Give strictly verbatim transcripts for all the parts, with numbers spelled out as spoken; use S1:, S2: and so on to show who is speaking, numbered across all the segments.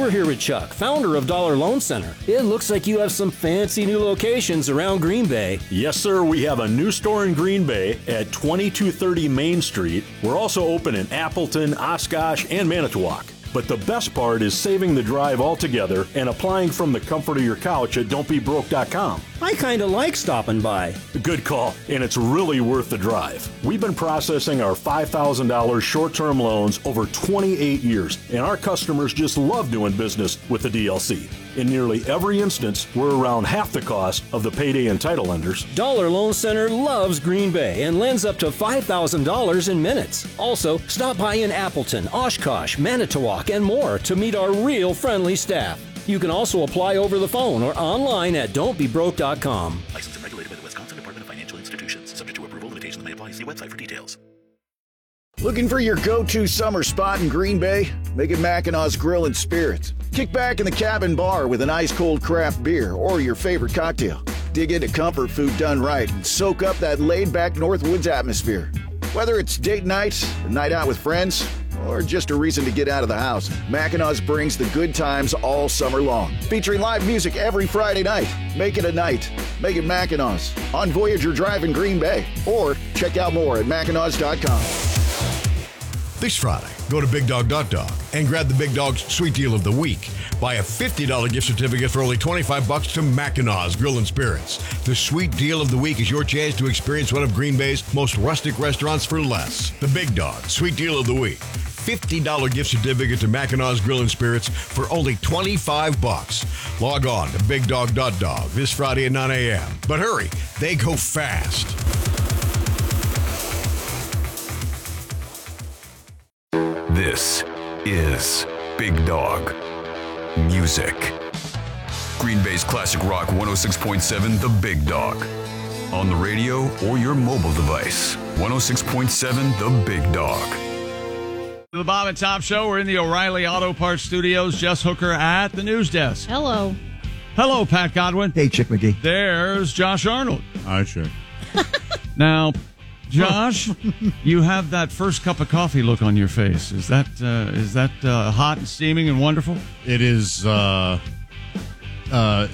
S1: We're here with Chuck, founder of Dollar Loan Center. It looks like you have some fancy new locations around Green Bay.
S2: Yes, sir. We have a new store in Green Bay at twenty-two thirty Main Street. We're also open in Appleton, Oshkosh, and Manitowoc. But the best part is saving the drive altogether and applying from the comfort of your couch at don't be broke dot com.
S1: I kind of like stopping by.
S2: Good call, and it's really worth the drive. We've been processing our five thousand dollars short-term loans over twenty-eight years, and our customers just love doing business with the D L C. In nearly every instance, we're around half the cost of the payday and title lenders.
S1: Dollar Loan Center loves Green Bay and lends up to five thousand dollars in minutes. Also, stop by in Appleton, Oshkosh, Manitowoc, and more to meet our real friendly staff. You can also apply over the phone or online at don't be broke dot com.
S3: Licensed and regulated by the Wisconsin Department of Financial Institutions. Subject to approval, limitations may apply. See website for details.
S4: Looking for your go-to summer spot in Green Bay? Make it Mackinaw's Grill and Spirits. Kick back in the cabin bar with an ice-cold craft beer or your favorite cocktail. Dig into comfort food done right and soak up that laid-back Northwoods atmosphere. Whether it's date night, a night out with friends, or just a reason to get out of the house, Mackinaw's brings the good times all summer long. Featuring live music every Friday night. Make it a night. Make it Mackinaw's on Voyager Drive in Green Bay. Or check out more at Mackinaws dot com.
S5: This Friday, go to Big Dog Dot Dog and grab the Big Dog's Sweet Deal of the Week. Buy a fifty dollars gift certificate for only twenty-five bucks to Mackinaw's Grill and Spirits. The Sweet Deal of the Week is your chance to experience one of Green Bay's most rustic restaurants for less. The Big Dog Sweet Deal of the Week. fifty dollars gift certificate to Mackinaw's Grill and Spirits for only twenty-five bucks. Log on to Big Dog Dot Dog this Friday at nine a.m. But hurry, they go fast.
S6: This is Big Dog Music. Green Bay's classic rock one oh six point seven, The Big Dog. On the radio or your mobile device. one oh six point seven, The Big Dog.
S7: The Bob and Tom Show. We're in the O'Reilly Auto Parts Studios. Jess Hooker at the news desk.
S8: Hello.
S7: Hello, Pat Godwin.
S9: Hey, Chick McGee.
S7: There's Josh Arnold.
S10: Hi, Chick.
S7: Now, Josh, you have that first cup of coffee look on your face. Is that uh, is that uh, hot and steaming and wonderful?
S10: It is uh, uh,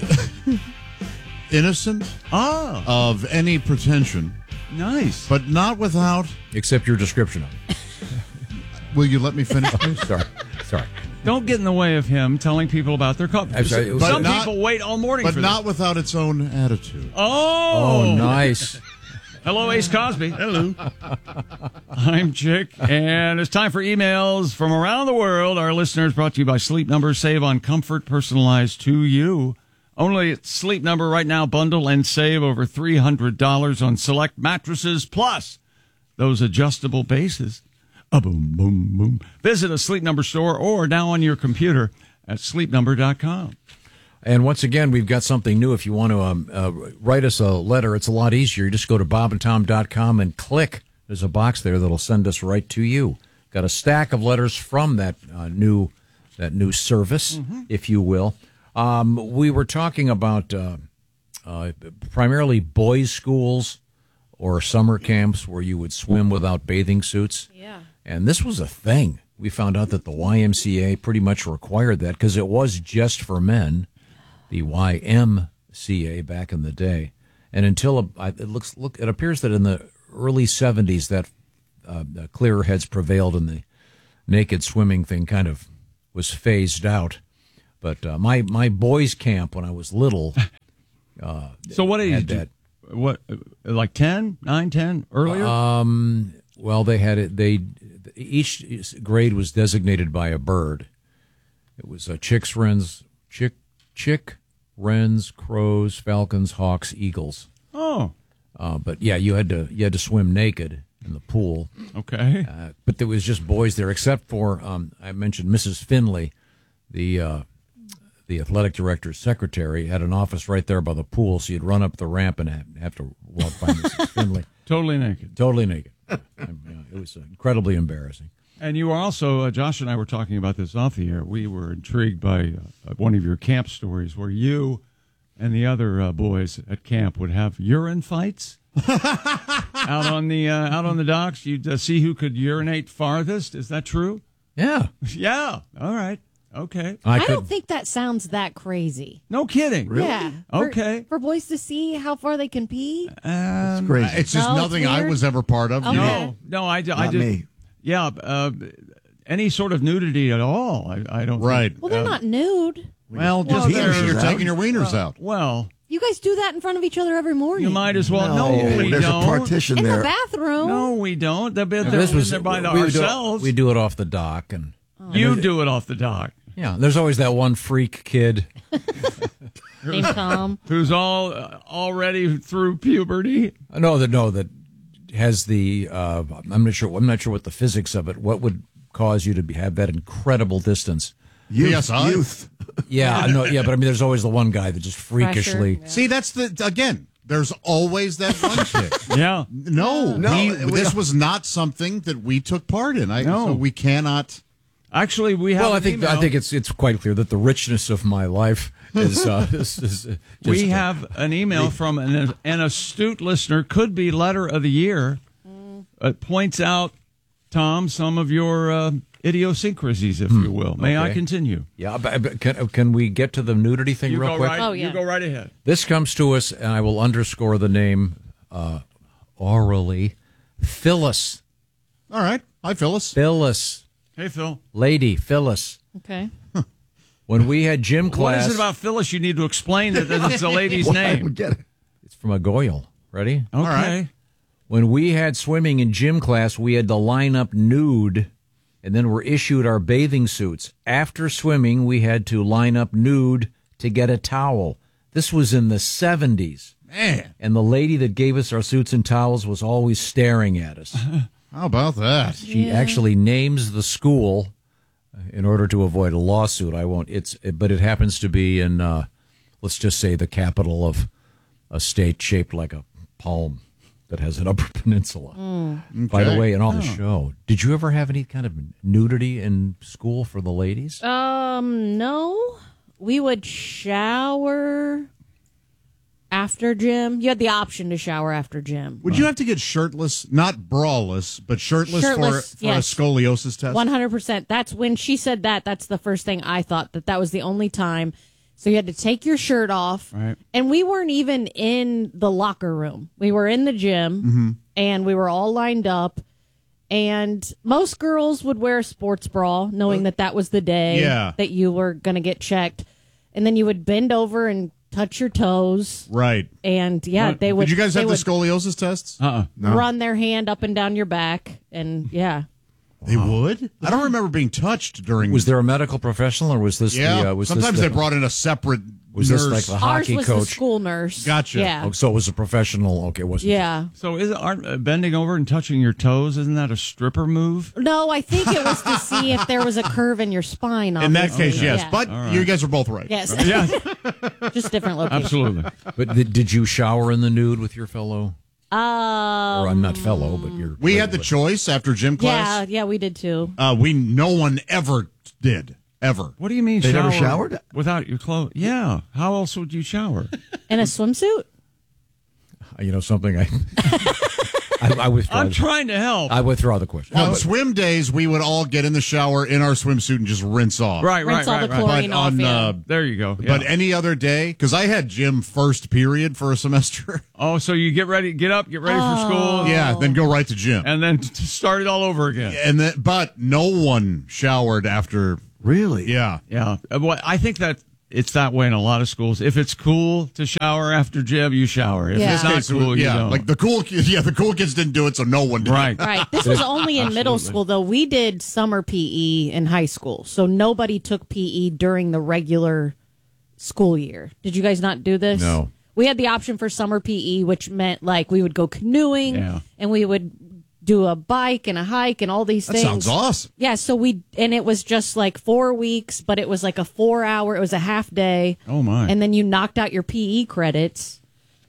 S10: innocent
S7: ah.
S10: of any pretension.
S7: Nice.
S10: But not without...
S9: Except your description of it.
S10: Will you let me finish, please?
S9: Sorry. Sorry.
S7: Don't get in the way of him telling people about their coffee.
S9: I'm sorry,
S7: Some
S10: but not,
S7: people wait all morning
S10: but
S7: for
S10: not
S7: this.
S10: without its own attitude.
S7: Oh.
S9: Oh, nice.
S7: Hello, Ace Cosby.
S10: Hello.
S7: I'm Chick, and it's time for emails from around the world. Our listeners brought to you by Sleep Number. Save on comfort personalized to you. Only at Sleep Number right now, bundle and save over three hundred dollars on select mattresses, plus those adjustable bases. A boom, boom, boom. Visit a Sleep Number store or now on your computer at sleep number dot com.
S9: And once again, we've got something new. If you want to um, uh, write us a letter, it's a lot easier. You just go to bob and tom dot com and click. There's a box there that'll send us right to you. Got a stack of letters from that uh, new that new service, mm-hmm. if you will. Um, we were talking about uh, uh, primarily boys' schools or summer camps where you would swim without bathing suits.
S8: Yeah.
S9: And this was a thing. We found out that the Y M C A pretty much required that because it was just for men. The Y M C A back in the day, and until a, it looks look, it appears that in the early seventies that uh, clearer heads prevailed, and the naked swimming thing kind of was phased out. But uh, my my boys' camp when I was little. Uh,
S7: so what age?
S9: had
S7: did
S9: that,
S7: you, what like ten, nine, ten earlier?
S9: Um. Well, they had it. They each grade was designated by a bird. It was uh, chicks, wrens, chick. Chick, wrens, crows, falcons, hawks, eagles.
S7: Oh,
S9: uh, but yeah, you had to you had to swim naked in the pool.
S7: Okay,
S9: uh, but there was just boys there, except for um, I mentioned Missus Finley, the uh, the athletic director's secretary, had an office right there by the pool, so you'd run up the ramp and have, have to walk by Missus Finley,
S7: totally naked,
S9: totally naked. I mean, it was incredibly embarrassing.
S7: And you were also, uh, Josh and I were talking about this off the air. We were intrigued by uh, one of your camp stories where you and the other uh, boys at camp would have urine fights out on the uh, out on the docks. You'd uh, see who could urinate farthest. Is that true?
S9: Yeah.
S7: Yeah. All right. Okay.
S9: I,
S8: I,
S9: could,
S8: don't think that sounds that crazy.
S7: No kidding.
S8: Yeah. For-
S7: Okay.
S8: For, boys to see how far they can pee.
S7: Um,
S10: Crazy. It's just
S8: No, it's
S10: nothing I
S8: weird.
S10: was ever part of.
S8: Okay.
S7: No, no, I, do- I
S11: Not
S7: did.
S11: me.
S7: Yeah, uh, any sort of nudity at all. I, I don't.
S10: Right.
S7: Think,
S8: Well, they're
S7: uh,
S8: not nude.
S10: Well,
S7: Well,
S10: just
S7: they're-
S10: you're
S11: out.
S10: taking your wieners out.
S7: Well,
S8: You guys do that in front of each other every morning.
S7: you might as well. No, we
S11: there's
S7: don't.
S11: a partition
S8: in
S11: there.
S8: the bathroom.
S7: No, we don't. They're, they're,
S9: Now, this was
S7: they're by
S9: we would do it-
S7: ourselves.
S9: we do it off the dock, and
S7: You do it off the dock.
S9: yeah, there's always that one freak kid.
S8: Named Tom.
S7: Who's all uh, already through puberty?
S9: No, that no that has the. Uh, I'm not sure. I'm not sure what the physics of it. What would cause you to be, have that incredible distance?
S11: Youth.
S10: P S I?
S11: Youth.
S9: Yeah, no, yeah, but I mean, there's always the one guy that just freakishly.
S8: Pressure, yeah.
S10: See, that's the again. There's always that one chick.
S7: Yeah.
S10: No,
S11: No,
S10: we-
S11: we
S10: this
S11: don't.
S10: was not something that we took part in. I,
S7: No.
S10: so we cannot.
S7: Actually, we have.
S9: Well, I
S7: an
S9: think
S7: email.
S9: I think it's it's quite clear that the richness of my life is. Uh, is, is uh, just,
S7: we
S9: uh,
S7: have an email from an, an astute listener, could be letter of the year. It points out, Tom, some of your uh, idiosyncrasies, if you will. May I
S9: Okay.
S7: continue?
S9: Yeah, but, but can, can we get to the nudity thing
S7: You
S9: real
S7: go
S9: quick?
S7: right.
S8: Oh, yeah.
S7: You go right ahead.
S9: This comes to us, and I will underscore the name uh, orally. Phyllis.
S10: All right. Hi, Phyllis.
S9: Phyllis.
S7: Hey, Phil.
S9: Lady, Phyllis.
S8: Okay.
S9: When we had gym class.
S7: What is it about Phyllis? You need to explain that it's a lady's
S11: Well, I
S7: name.
S11: would get it.
S9: It's from a Goyle. Ready?
S7: Okay.
S10: right.
S9: When we had swimming in gym class, we had to line up nude, and then were issued our bathing suits. After swimming, we had to line up nude to get a towel. This was in the seventies.
S10: Man,
S9: And the lady that gave us our suits and towels was always staring at us.
S10: how about that?
S9: She actually names the school in order to avoid a lawsuit. I won't. It's but it happens to be in, uh, let's just say, the capital of a state shaped like a palm that has an upper peninsula. By the
S10: Okay.
S9: way, and on the show, did you ever have any kind of nudity in school for the ladies?
S8: Um, no. We would shower after gym. You had the option to shower after gym.
S10: Would you have to get shirtless, not braless, but shirtless,
S8: Shirtless,
S10: for, for
S8: yes.
S10: a scoliosis test?
S8: one hundred percent. That's when she said that. That's the first thing I thought, that that was the only time. So you had to take your shirt off.
S7: Right.
S8: And we weren't even in the locker room. We were in the gym,
S10: Mm-hmm.
S8: and we were all lined up. And most girls would wear a sports bra, knowing that that was the day
S10: Yeah.
S8: that you were going to get checked. And then you would bend over and touch your toes.
S10: Right.
S8: And, yeah, they would
S10: Did you guys
S8: they
S10: have the
S8: would
S10: scoliosis tests?
S7: Uh-uh.
S8: run their hand up and down your back. And, yeah.
S10: They would? I don't remember being touched during.
S9: Was there a medical professional, or was this
S10: Yeah.
S9: the? Uh, was
S10: Sometimes
S9: this
S10: they
S9: the,
S10: brought in a separate
S9: Was
S10: nurse.
S9: this like the
S8: Ours
S9: hockey
S8: was the
S9: coach?
S8: school nurse.
S10: Gotcha.
S8: Yeah.
S9: Oh, so it was a professional. Okay, it wasn't.
S8: Yeah.
S7: So is aren't uh, bending over and touching your toes? Isn't that a stripper move?
S8: No, I think it was to see if there was a curve in your spine.
S10: In that
S8: obviously.
S10: case, yes.
S8: Yeah.
S10: But you guys are both right.
S8: Yes.
S7: Yeah,
S8: Just different locations.
S7: absolutely.
S9: But did, did you shower in the nude with your fellow?
S8: Um,
S9: Or I'm not fellow, but you're.
S10: We had the choice after gym
S8: yeah,
S10: class.
S8: yeah, we did too.
S10: Uh, we no one ever did. Ever.
S7: What do you mean?
S11: They
S7: shower
S11: never showered?
S7: without your clothes? Yeah. How else would you shower?
S8: In a swimsuit?
S9: You know something? I. I, I withdraw.
S7: I'm
S9: the-
S7: trying to help.
S9: I withdraw the question.
S10: On swim days, we would all get in the shower in our swimsuit and just rinse off.
S7: right, right,
S8: Rinse all
S7: right,
S8: the
S7: right.
S8: chlorine
S10: But
S8: off,
S10: on,
S8: yeah.
S10: uh,
S7: There you go.
S10: But
S7: Yeah.
S10: any other day, because I had gym first period for a semester.
S7: Oh, so you get ready, get up, get ready for school,
S10: Yeah, then go right to gym.
S7: and then t- start it all over again.
S10: And then, but no one showered after.
S11: Really?
S10: Yeah.
S7: Yeah. Uh, Well, I think that it's that way in a lot of schools. If it's cool to shower after gym, you shower. If
S8: Yeah.
S7: it's not
S10: Okay, so,
S7: cool, you
S10: yeah,
S7: don't.
S10: like the cool, kids- yeah, the cool kids didn't do it, so no one did.
S7: right.
S8: Right. This was only in middle school, though. We did summer P E in high school, so nobody took P E during the regular school year. Did you guys not do this?
S9: No.
S8: We had the option for summer P E, which meant like we would go canoeing
S7: Yeah.
S8: and we would do a bike and a hike and all these
S10: That
S8: things.
S10: sounds awesome.
S8: Yeah, so we and it was just like four weeks, but it was like a four hour. It was a half day.
S7: Oh, my.
S8: And then you knocked out your P E credits.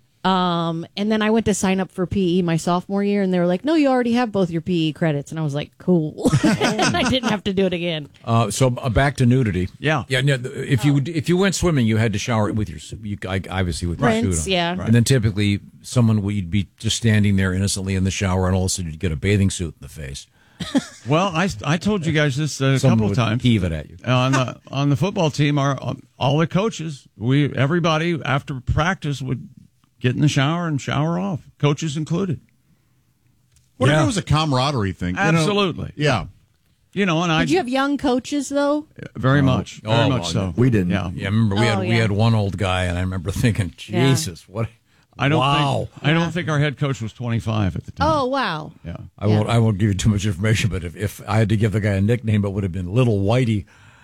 S8: Um, and then I went to sign up for P E my sophomore year, and they were like, "No, you already have both your P E credits." And I was like, "Cool," and I didn't have to do it again.
S9: Uh, so uh, back to nudity.
S7: Yeah.
S9: Yeah. no, If you if you went swimming, you had to shower with your you, I- obviously with your
S8: Rinse,
S9: suit on.
S8: yeah. Right.
S9: And then typically someone would be just standing there innocently in the shower, and all of a sudden you'd get a bathing suit in the face.
S7: Well, I, I told you guys this a
S9: Someone
S7: couple
S9: would
S7: times.
S9: heave it at you.
S7: on the on the football team. Our all the coaches, we everybody after practice would get in the shower and shower off, coaches included.
S10: What
S9: Yeah.
S10: if it was a camaraderie thing? You know?
S7: Absolutely.
S10: Yeah.
S7: You know, and I
S8: Did you have young coaches though?
S7: very much, very
S9: oh,
S7: much
S9: well,
S7: so.
S11: We didn't.
S7: Yeah,
S9: Yeah, I remember we
S8: Oh,
S9: had we
S8: yeah.
S9: had one old guy, and I remember thinking,
S8: Yeah.
S9: Jesus, what?
S7: I don't
S9: wow.
S7: think I don't think our head coach was twenty-five at the time.
S8: Oh wow.
S7: yeah.
S9: I won't. I won't give you too much information, but if, if I had to give the guy a nickname, it would have been Little Whitey.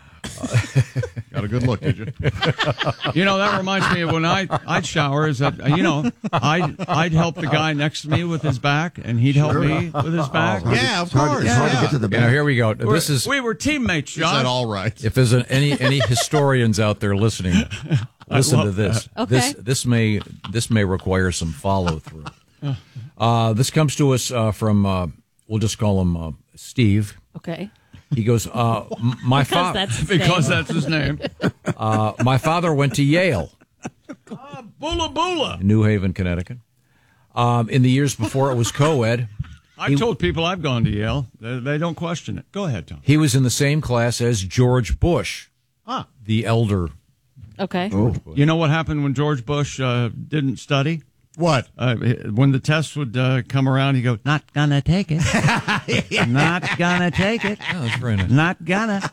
S10: Got a good look, did you?
S7: You know, that reminds me of when I I'd shower. Is that you know I'd I'd help the guy next to me with his back, and he'd help me with his back.
S10: Yeah, of
S11: It's hard,
S10: course.
S11: it's hard
S10: yeah.
S11: to get to the
S9: You know,
S11: back.
S9: here we go.
S7: We're-
S9: This is
S7: we were teammates,
S10: Is
S7: Josh.
S10: that all right?
S9: if there's an, any any historians out there listening, listen to
S7: love
S9: this.
S8: that.
S9: This
S8: Okay.
S9: this may this may require some follow through. Uh, this comes to us uh, from uh, we'll just call him uh, Steve.
S8: Okay.
S9: He goes, uh, m- my
S8: Because
S9: father
S8: that's his
S7: because
S8: name.
S7: that's his name.
S9: uh, my father went to Yale,
S7: Bula bula.
S9: New Haven, Connecticut. Um, in the years before it was co-ed,
S7: I've told people I've gone to Yale. They, they don't question it. Go ahead, Tom.
S9: he was in the same class as George Bush,
S10: Ah.
S9: the elder.
S8: Okay.
S7: You know what happened when George Bush uh, didn't study?
S10: What?
S7: Uh, when the test would uh, come around, he'd go, not gonna take it. Not gonna take it.
S9: Oh, that's very nice.
S7: Not gonna.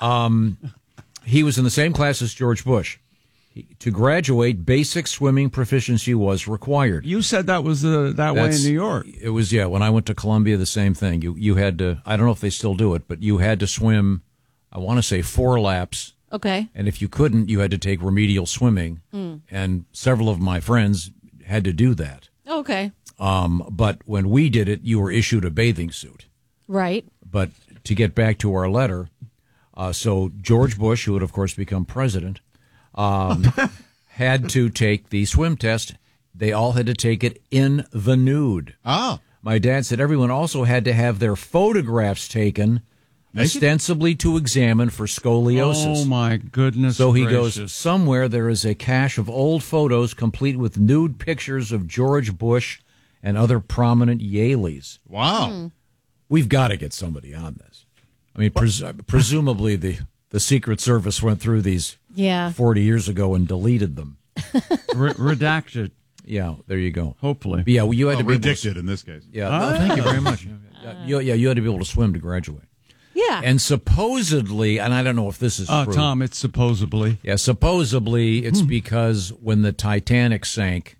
S9: He was in the same class as George Bush. He, to graduate, basic swimming proficiency was required.
S7: You said that was uh, that way in
S9: That's-
S7: New York.
S9: It was, yeah. When I went to Columbia, the same thing. You you had to. I don't know if they still do it, but you had to swim. I want to say four laps,
S8: Okay.
S9: and if you couldn't, you had to take remedial swimming. And several of my friends had to do that.
S8: Okay.
S9: Um, but when we did it, you were issued a bathing suit.
S8: Right.
S9: But to get back to our letter, uh, so George Bush, who would of course become president, um, had to take the swim test. They all had to take it in the nude.
S10: Oh.
S9: My dad said everyone also had to have their photographs taken, ostensibly to examine for scoliosis.
S7: Oh my goodness!
S9: So he
S7: gracious.
S9: goes, somewhere there is a cache of old photos complete with nude pictures of George Bush and other prominent Yaleys.
S10: Wow.
S9: We've got to get somebody on this. I mean, pres- presumably the, the Secret Service went through these
S8: Yeah.
S9: forty years ago and deleted them.
S7: Re- redacted.
S9: Yeah, there you go.
S7: Hopefully.
S9: But yeah, well, you had
S10: Oh,
S9: to be able to,
S10: predicted in this case.
S9: yeah. no, thank you very much. Yeah, you, yeah, you had to be able to swim to graduate.
S8: Yeah.
S9: And supposedly, and I don't know if this is
S7: Uh,
S9: true.
S7: Tom, it's supposedly.
S9: Yeah, supposedly it's because when the Titanic sank,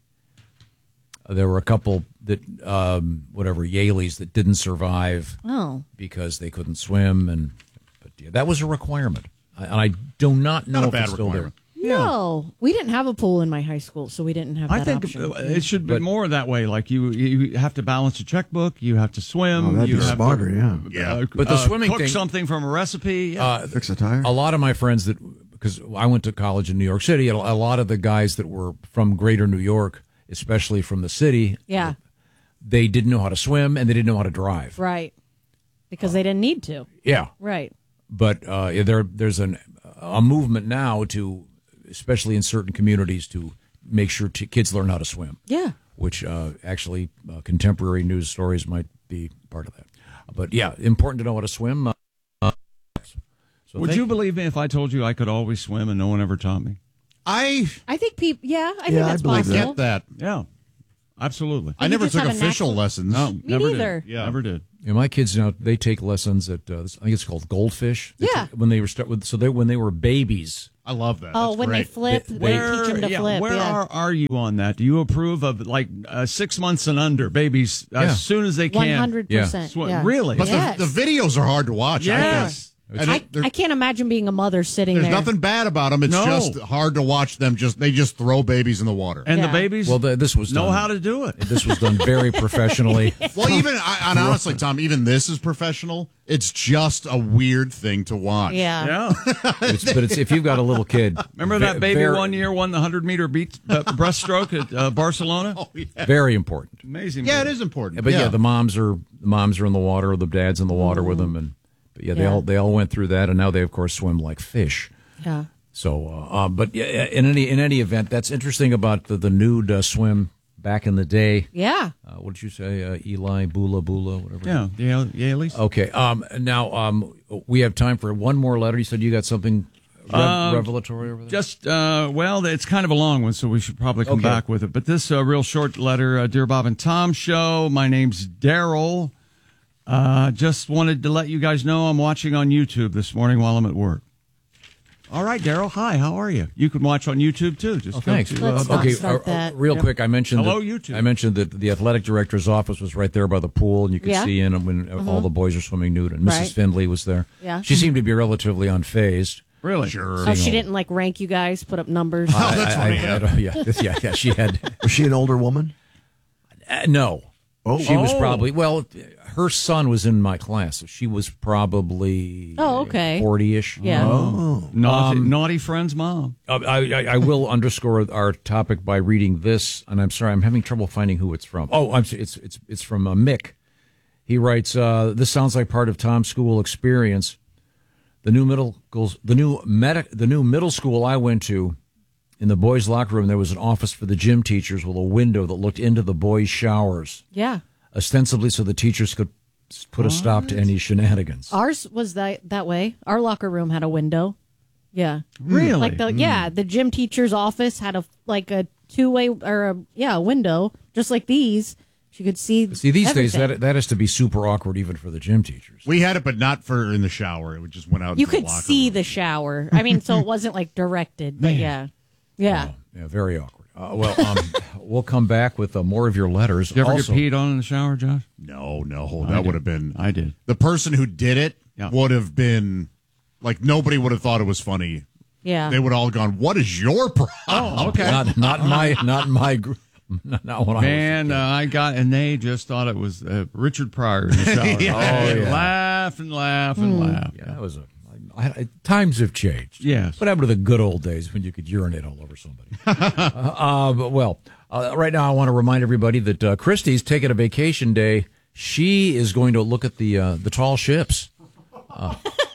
S9: uh, there were a couple that, um, whatever, Yaleys that didn't survive
S8: oh.
S9: because they couldn't swim, and but yeah, that was a requirement. I, and I do not know
S10: Not a
S9: if
S10: bad
S9: it's still
S10: requirement.
S8: No, we didn't have a pool in my high school, so we didn't have
S7: I
S8: that
S7: think
S8: option.
S7: it should be more that way. Like you, you have to balance a checkbook. You have to swim.
S11: Oh, that'd
S7: you
S11: be
S7: have
S11: smarter,
S7: to,
S11: yeah.
S10: Yeah.
S7: uh,
S9: But the
S7: uh,
S9: swimming
S7: cook
S9: thing-
S7: something from a recipe. Yeah.
S9: there. Uh,
S11: Fix a tire.
S9: a lot of my friends that, because I went to college in New York City, a a lot of the guys that were from greater New York, especially from the city,
S8: yeah.
S9: they didn't know how to swim and they didn't know how to drive.
S8: Right. Because they didn't need to.
S9: Yeah.
S8: Right.
S9: But uh, yeah, there there's an a movement now to, especially in certain communities, to make sure t- kids learn how to swim.
S8: Yeah.
S9: Which uh, actually uh, contemporary news stories might be part of that. But yeah, important to know how to swim. Uh, uh, so
S7: Would
S9: thank-
S7: you believe me if I told you I could always swim and no one ever taught me?
S10: I
S8: I think people, yeah, I think
S11: Yeah, I
S8: that's
S11: believe that.
S8: possible.
S10: get that.
S7: Yeah, absolutely.
S10: I
S8: you
S10: never
S8: just
S10: took
S8: have a
S10: official
S8: natural-
S10: lessons.
S7: No,
S8: Me
S7: never
S8: neither.
S7: did.
S10: Yeah.
S7: Never did.
S9: Yeah, my kids now they take lessons at uh, I think it's called Goldfish. They
S8: Yeah.
S9: took- when they were start with so they when they were babies.
S10: I love that.
S8: Oh,
S10: That's
S8: when they
S10: great.
S8: flip,
S9: They-
S8: they,
S9: they-
S8: teach them to
S7: yeah,
S8: flip.
S7: where
S8: yeah.
S7: are, are you on that? Do you approve of like uh, six months and under babies
S9: Yeah.
S7: as soon as they can?
S8: One hundred percent.
S7: Sw-
S8: Yeah.
S7: Really?
S10: But
S8: Yes.
S10: the, the videos are hard to watch. I
S7: Yes.
S10: think. And
S8: I,
S10: it- there-
S8: I can't imagine being a mother sitting
S10: there's
S8: there.
S10: nothing bad about them. It's
S7: No.
S10: just hard to watch them. Just they just throw babies in the water.
S7: And
S8: Yeah.
S7: the babies
S9: Well, the, this was
S7: know
S9: done,
S7: how to do it.
S9: This was done very professionally.
S10: Well, even I, and honestly, Tom, even this is professional. It's just a weird thing to watch.
S8: Yeah.
S7: Yeah.
S9: It's, but it's if you've got a little kid.
S7: Remember
S9: ve-
S7: that baby
S9: very,
S7: one year won the hundred meter beat uh, breaststroke at uh, Barcelona?
S10: Oh, yeah.
S9: Very important.
S7: Amazing.
S10: Yeah, it
S7: baby.
S10: is important.
S9: But yeah. the moms are the moms are in the water, or the dads in the water with them, and but yeah, they
S8: Yeah.
S9: all they all went through that, and now they of course swim like fish.
S8: Yeah.
S9: So, uh, uh, but yeah, in any in any event, that's interesting about the, the nude uh, swim back in the day.
S8: Yeah.
S9: Uh, what did you say? Uh, Eli, Bula, Bula, whatever.
S7: Yeah, yeah, yeah, at least.
S9: Okay. Um, now, um, we have time for one more letter. You said you got something rev-
S7: Uh,
S9: revelatory over there?
S7: Just, uh, well, it's kind of a long one, so we should probably come
S9: Okay.
S7: back with it. But this uh, real short letter, uh, Dear Bob and Tom Show, my name's Daryl. Uh, just wanted to let you guys know I'm watching on YouTube this morning while I'm at work. All right, Daryl. Hi, how are you? You can watch on YouTube, too. Just
S9: Oh,
S7: go
S9: thanks.
S7: to,
S8: Let's
S7: uh,
S8: not
S9: okay,
S8: start
S9: uh,
S8: that.
S9: real
S7: Yep.
S9: quick, I mentioned
S7: Hello,
S9: that,
S7: YouTube.
S9: I mentioned that the athletic director's office was right there by the pool, and you could
S8: Yeah.
S9: see in when uh all the boys are swimming nude, and Missus
S8: Right.
S9: Findlay was there.
S8: Yeah.
S9: She seemed to be relatively unfazed.
S7: Really?
S10: Sure.
S8: Oh, she didn't like rank you guys, put up numbers.
S10: Oh, that's
S9: I,
S10: right.
S9: I, I don't- yeah, yeah, yeah. She had
S11: Was she an older woman?
S9: uh, no.
S11: Oh.
S9: She was
S7: Oh.
S9: probably well. Her son was in my class, so she was probably
S8: Oh, okay.
S9: forty-ish.
S8: Yeah.
S11: Oh.
S7: Naughty, naughty friend's mom.
S9: Uh, I, I, I will underscore our topic by reading this, and I'm sorry, I'm having trouble finding who it's from. Oh, I'm sorry, it's it's it's from uh, Mick. He writes, uh, "This sounds like part of Tom's school experience. The new middle schools, the new medic, the new middle school I went to, in the boys' locker room, there was an office for the gym teachers with a window that looked into the boys' showers,
S8: Yeah.
S9: ostensibly so the teachers could put a stop to any shenanigans."
S8: Ours was that that way. Our locker room had a window. Yeah.
S7: Really?
S8: Like the yeah, the gym teacher's office had a like a two way or a yeah, a window just like these. She could see
S9: See, these days
S8: everything.
S9: that that has to be super awkward even for the gym teachers.
S10: We had it, but not for in the shower. It just went out.
S8: you
S10: into the
S8: could
S10: locker
S8: see
S10: room.
S8: the shower. I mean, so it wasn't like directed, but yeah. Yeah.
S9: Oh, yeah, very awkward. Uh, well, um, we'll come back with uh, more of your letters.
S7: Did you ever
S9: Also-
S7: get peed on in the shower, Josh?
S10: No, no,
S7: I
S10: that
S7: did.
S10: would have been.
S7: I did.
S10: The person who did it
S7: Yeah.
S10: would have been like nobody would have thought it was funny.
S8: Yeah.
S10: They would all gone, "What is your problem?"
S7: Oh, okay.
S9: Not, not in my, not in my, gr- not, not when
S7: Man,
S9: I
S7: uh, I got, and they just thought it was uh, Richard Pryor in the shower.
S10: Yeah.
S7: Oh,
S9: yeah.
S7: Laugh and laugh and laugh.
S9: was. Yeah, that was a. I, I, times have changed.
S7: Yes.
S9: What happened to the good old days when you could urinate all over somebody? uh, uh, but, well, uh, right now I want to remind everybody that uh, Christy's taking a vacation day. She is going to look at the uh, the tall ships. Uh,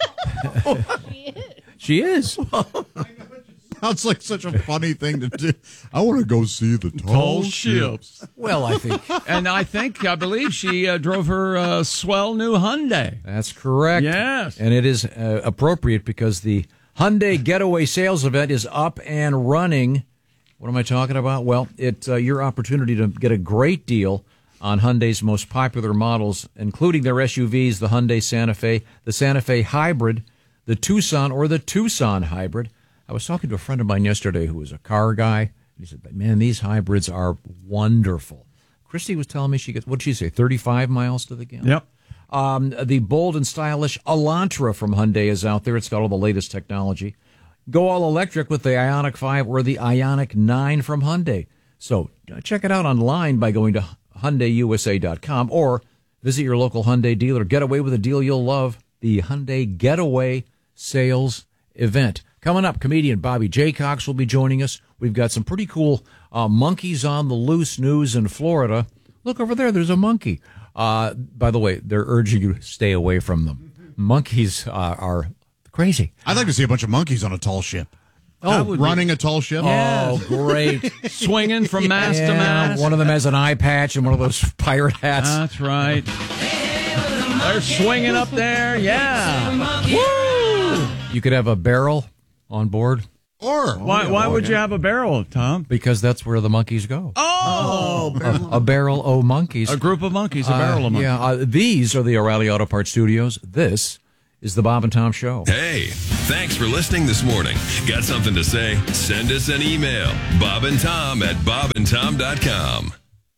S9: she is.
S10: Sounds like such a funny thing to do. I want to go see the tall,
S7: Tall ships.
S9: Well, I think
S7: And I think, I believe she uh, drove her uh, swell new Hyundai.
S9: that's correct.
S7: Yes.
S9: And it is uh, appropriate because the Hyundai Getaway Sales Event is up and running. What am I talking about? Well, it's uh, your opportunity to get a great deal on Hyundai's most popular models, including their S U Vs, the Hyundai Santa Fe, the Santa Fe Hybrid, the Tucson, or the Tucson Hybrid. I was talking to a friend of mine yesterday who was a car guy. He said, man, these hybrids are wonderful. Christy was telling me she gets, what did she say, thirty-five miles to the gallon?
S7: Yep.
S9: Um, the bold and stylish Elantra from Hyundai is out there. It's got all the latest technology. Go all electric with the Ioniq five or the Ioniq nine from Hyundai. So uh, check it out online by going to Hyundai U S A dot com or visit your local Hyundai dealer. Get away with a deal you'll love, the Hyundai Getaway Sales Event. Coming up, comedian Bobby Jaycox will be joining us. We've got some pretty cool uh, monkeys on the loose news in Florida. Look over there, there's a monkey. Uh, by the way, they're urging you to stay away from them. Monkeys uh, are crazy.
S10: I'd like to see a bunch of monkeys on a tall ship.
S7: That
S10: Oh,
S7: would be-
S10: running a tall ship.
S9: Oh, great.
S7: Swinging from mast to
S9: Yeah,
S7: mast.
S9: one of them has an eye patch and one of those pirate hats.
S7: That's right. They're swinging up there. Yeah. Woo!
S9: You could have a barrel on board
S10: Or
S7: Why, why would you have a barrel, Tom?
S9: because that's where the monkeys go.
S7: Oh!
S9: A, a barrel o' monkeys.
S7: A group of monkeys, a barrel of monkeys.
S9: Yeah, uh, these are the O'Reilly Auto Parts Studios. This is the Bob and Tom Show.
S12: Hey, thanks for listening this morning. Got something to say? Send us an email. Bob and Tom at bob and tom dot com.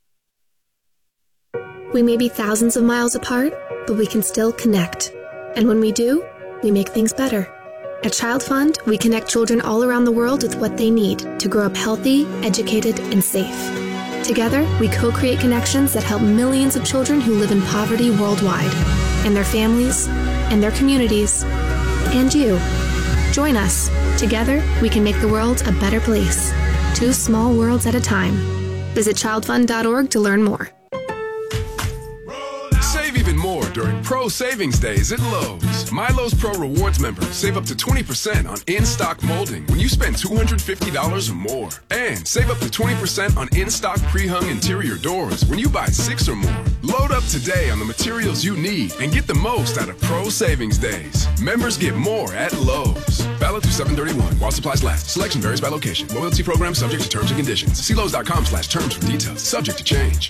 S13: We may be thousands of miles apart, but we can still connect. And when we do, we make things better. At Child Fund, we connect children all around the world with what they need to grow up healthy, educated, and safe. Together, we co-create connections that help millions of children who live in poverty worldwide, and their families, and their communities, and you. Join us. Together, we can make the world a better place. Two small worlds at a time. Visit child fund dot org to learn more.
S14: Save even more
S11: during Pro Savings Days at Lowe's. My Lowe's Pro Rewards members save up to twenty percent on in-stock molding when you spend two hundred fifty dollars or more. And save up to twenty percent on in-stock pre-hung interior doors when you buy six or more. Load up today on the materials you need and get the most out of Pro Savings Days. Members get more at Lowe's. Valid through seven thirty-one while supplies last. Selection varies by location. Loyalty program subject to terms and conditions. See Lowe's.com slash terms for details. Subject to change.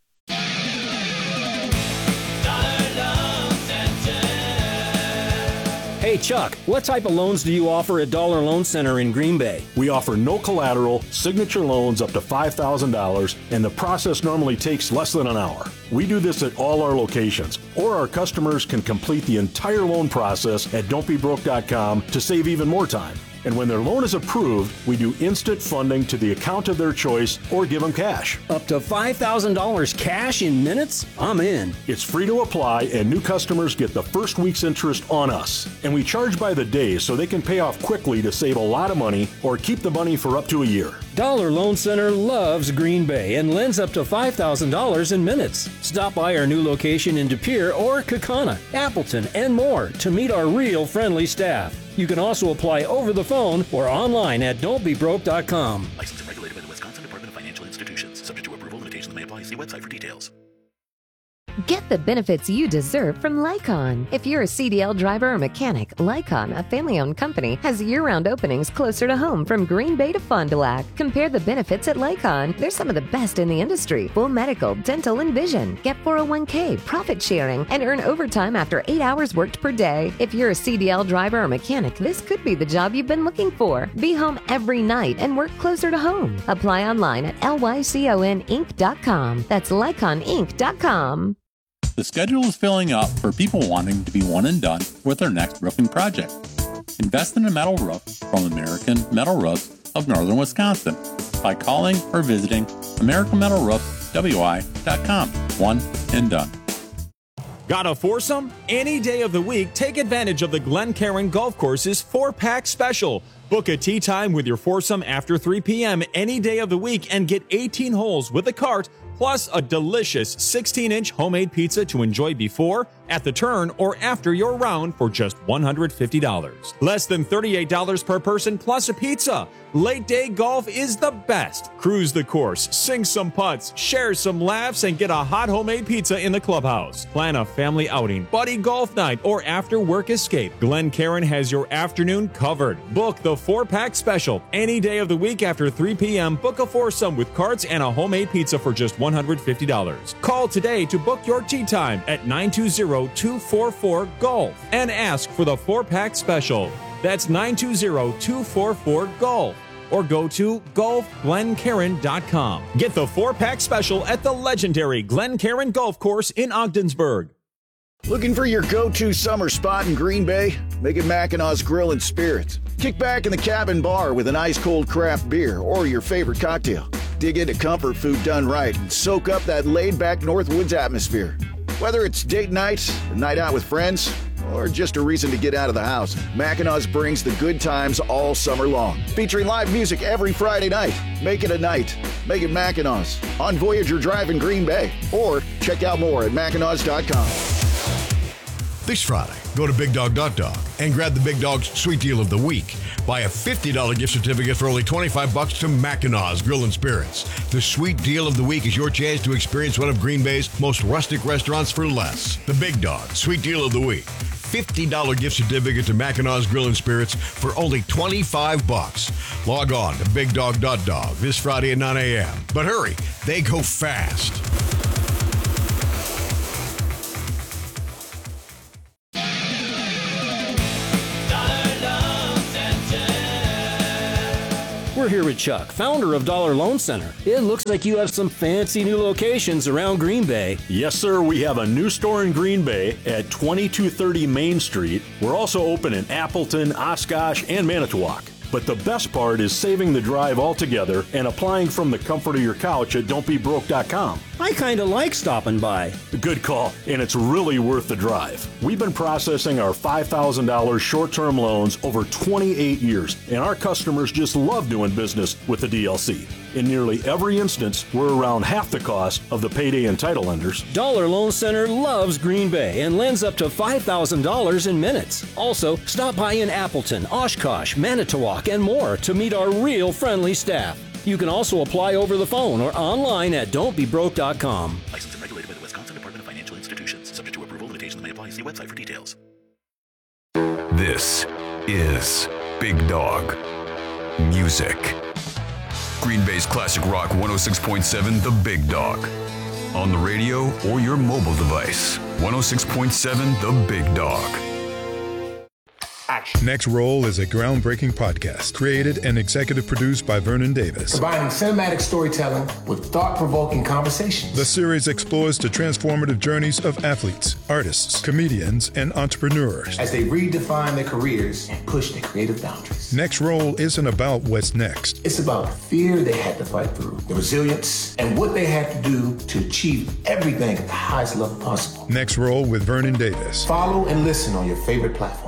S1: Hey Chuck, what type of loans do you offer at Dollar Loan Center in Green Bay?
S2: We offer no collateral, signature loans up to five thousand dollars, and the process normally takes less than an hour. We do this at all our locations, or our customers can complete the entire loan process at don't be broke dot com to save even more time. And when their loan is approved, we do instant funding to the account of their choice or give them cash.
S1: Up to five thousand dollars cash in minutes? I'm in.
S2: It's free to apply, and new customers get the first week's interest on us. And we charge by the day so they can pay off quickly to save a lot of money or keep the money for up to a year.
S1: Dollar Loan Center loves Green Bay and lends up to five thousand dollars in minutes. Stop by our new location in De Pere or Kaukauna, Appleton, and more to meet our real friendly staff. You can also apply over the phone or online at don't be broke dot com.
S3: Licensed and regulated by the Wisconsin Department of Financial Institutions. Subject to approval, limitations may apply. See website for details.
S14: Get the benefits you deserve from Lycon. If you're a C D L driver or mechanic, Lycon, a family-owned company, has year-round openings closer to home from Green Bay to Fond du Lac. Compare the benefits at Lycon. They're some of the best in the industry. Full medical, dental, and vision. Get four oh one k, profit sharing, and earn overtime after eight hours worked per day. If you're a C D L driver or mechanic, this could be the job you've been looking for. Be home every night and work closer to home. Apply online at lycon inc dot com. That's lycon inc dot com.
S15: The schedule is filling up for people wanting to be one and done with their next roofing project. Invest in a metal roof from American Metal Roofs of Northern Wisconsin by calling or visiting american metal roofs w i dot com. One and done.
S16: Got a foursome? Any day of the week, take advantage of the Glencairn Golf Course's four-pack special. Book a tee time with your foursome after three p.m. any day of the week and get eighteen holes with a cart, plus a delicious sixteen-inch homemade pizza to enjoy before, at the turn, or after your round for just one hundred fifty dollars. Less than thirty-eight dollars per person plus a pizza. Late day golf is the best. Cruise the course, sing some putts, share some laughs, and get a hot homemade pizza in the clubhouse. Plan a family outing, buddy golf night, or after work escape. Glencairn has your afternoon covered. Book the four-pack special. Any day of the week after three p.m., book a foursome with carts and a homemade pizza for just one hundred fifty dollars. Call today to book your tee time at nine two zero, two four four, golf and ask for the four-pack special. That's nine two zero, two four four, golf. Or go to golf glencairn dot com. Get the four-pack special at the legendary Glencairn Golf Course in Ogdensburg.
S4: Looking for your go-to summer spot in Green Bay? Make it Mackinac Grill and Spirits. Kick back in the cabin bar with an ice-cold craft beer or your favorite cocktail. Dig into comfort food done right and soak up that laid-back Northwoods atmosphere. Whether it's date night, a night out with friends, or just a reason to get out of the house, Mackinac brings the good times all summer long. Featuring live music every Friday night. Make it a night. Make it Mackinac on Voyager Drive in Green Bay. Or check out more at mackinac dot com.
S5: This Friday, go to big dog dot dog and grab the Big Dog's sweet deal of the week. Buy a fifty dollars gift certificate for only twenty-five bucks to Mackinac Grill and Spirits. The sweet deal of the week is your chance to experience one of Green Bay's most rustic restaurants for less. The Big Dog sweet deal of the week. fifty dollars gift certificate to Mackinac Grill and Spirits for only twenty-five bucks. Log on to big dog dot dog this Friday at nine a.m. But hurry, they go fast.
S1: We're here with Chuck, founder of Dollar Loan Center. It looks like you have some fancy new locations around Green Bay.
S2: Yes, sir. We have a new store in Green Bay at twenty-two thirty Main Street. We're also open in Appleton, Oshkosh, and Manitowoc. But the best part is saving the drive altogether and applying from the comfort of your couch at don't be broke dot com.
S1: I kind of like stopping by.
S2: Good call, and it's really worth the drive. We've been processing our five thousand dollars short-term loans over twenty-eight years, and our customers just love doing business with the D L C. In nearly every instance, we're around half the cost of the payday and title lenders.
S1: Dollar Loan Center loves Green Bay and lends up to five thousand dollars in minutes. Also, stop by in Appleton, Oshkosh, Manitowoc, and more to meet our real friendly staff. You can also apply over the phone or online at don't be broke dot com.
S3: Licensed and regulated by the Wisconsin Department of Financial Institutions. Subject to approval, limitations may apply. See website for details.
S6: This is Big Dog Music. Green Bay's classic rock one oh six point seven, The Big Dog. On the radio or your mobile device. one oh six point seven, The Big Dog.
S17: Next Roll is a groundbreaking podcast created and executive produced by Vernon Davis.
S18: Combining cinematic storytelling with thought-provoking conversations.
S17: The series explores the transformative journeys of athletes, artists, comedians, and entrepreneurs
S18: as they redefine their careers and push their creative boundaries.
S17: Next Roll isn't about what's next.
S18: It's about the fear they had to fight through, the resilience, and what they had to do to achieve everything at the highest level possible.
S17: Next Roll with Vernon Davis.
S18: Follow and listen on your favorite platform.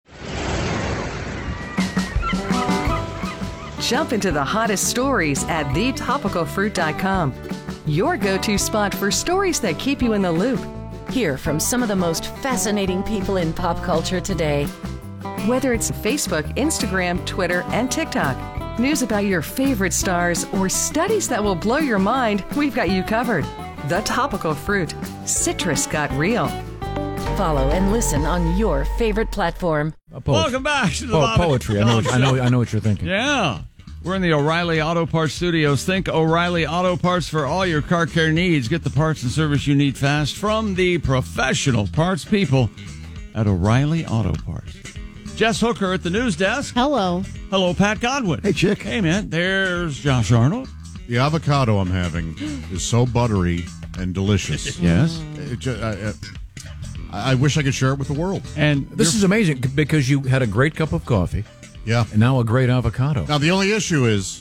S19: Jump into the hottest stories at the topical fruit dot com. Your go-to spot for stories that keep you in the loop.
S20: Hear from some of the most fascinating people in pop culture today.
S19: Whether it's Facebook, Instagram, Twitter, and TikTok, news about your favorite stars, or studies that will blow your mind, we've got you covered. The Topical Fruit. Citrus got real.
S20: Follow and listen on your favorite platform.
S7: Welcome back to the
S9: Po-
S7: Bob and
S9: poetry. I know,
S7: Tom
S9: I know.
S7: Show.
S9: I know what you're thinking.
S7: Yeah. We're in the O'Reilly Auto Parts Studios. Think O'Reilly Auto Parts for all your car care needs. Get the parts and service you need fast from the professional parts people at O'Reilly Auto Parts. Jess Hooker at the news desk.
S8: Hello.
S7: Hello, Pat Godwin.
S10: Hey, Chick.
S7: Hey, man. There's Josh Arnold.
S10: The avocado I'm having is so buttery and delicious.
S7: Yes.
S10: It ju- I, I, I wish I could share it with the world.
S7: And
S9: This is amazing because you had a great cup of coffee.
S10: Yeah.
S9: And now a great avocado.
S10: Now, the only issue is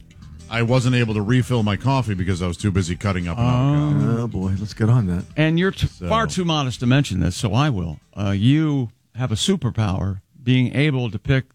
S10: I wasn't able to refill my coffee because I was too busy cutting up an avocado.
S21: Oh, boy. Let's get on that.
S7: And you're t-
S10: So-
S7: far too modest to mention this, so I will. Uh, you have a superpower being able to pick